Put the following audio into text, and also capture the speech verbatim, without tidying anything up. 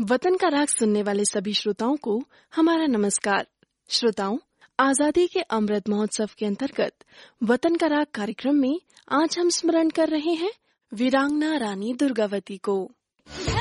वतन का राग सुनने वाले सभी श्रोताओं को हमारा नमस्कार। श्रोताओं, आजादी के अमृत महोत्सव के अंतर्गत वतन का राग कार्यक्रम में आज हम स्मरण कर रहे हैं वीरांगना रानी दुर्गावती को।